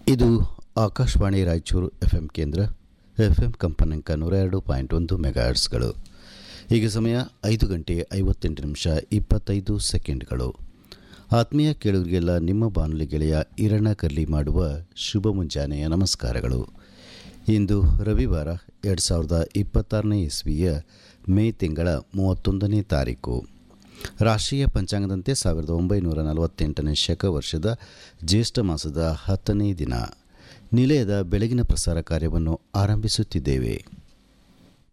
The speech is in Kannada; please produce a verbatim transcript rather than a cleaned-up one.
ಇದು ಆಕಾಶವಾಣಿ ರಾಯಚೂರು ಎಫ್ ಎಂ ಕೇಂದ್ರ. ಎಫ್ ಎಂ ಕಂಪನಾಂಕ ನೂರ ಎರಡು ಪಾಯಿಂಟ್ ಒಂದು ಮೆಗಾಹರ್ಟ್ಸ್ಗಳು. ಈಗ ಸಮಯ ಐದು ಗಂಟೆ ಐವತ್ತೆಂಟು ನಿಮಿಷ ಇಪ್ಪತ್ತೈದು ಸೆಕೆಂಡ್ಗಳು. ಆತ್ಮೀಯ ಕೇಳುಗರಿಗೆಲ್ಲ ನಿಮ್ಮ ಬಾನುಲಿ ಗೆಳೆಯ ಈರಣ್ಣ ಕರ್ಲಿ ಮಾಡುವ ಶುಭ ಮುಂಜಾನೆಯ ನಮಸ್ಕಾರಗಳು. ಇಂದು ರವಿವಾರ ಎರಡು ಸಾವಿರದ ಇಪ್ಪತ್ತಾರನೇ ಇಸ್ವಿಯ ಮೇ ತಿಂಗಳ ಮೂವತ್ತೊಂದನೇ ತಾರೀಕು. ರಾಷ್ಟ್ರೀಯ ಪಂಚಾಂಗದಂತೆ ಸಾವಿರದ ಒಂಬೈನೂರ ನಲವತ್ತೆಂಟನೇ ಶಕ ವರ್ಷದ ಜ್ಯೇಷ್ಠ ಮಾಸದ ಹತ್ತನೇ ದಿನ. ನಿಲಯದ ಬೆಳಗಿನ ಪ್ರಸಾರ ಕಾರ್ಯವನ್ನು ಆರಂಭಿಸುತ್ತಿದ್ದೇವೆ.